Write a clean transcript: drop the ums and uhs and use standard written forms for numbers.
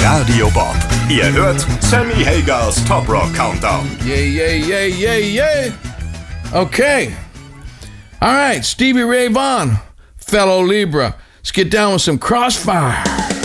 Radio Bob. Ihr hört Sammy Hagers Top Rock Countdown. Yeah. Okay. All right, Stevie Ray Vaughan, fellow Libra. Let's get down with some Crossfire.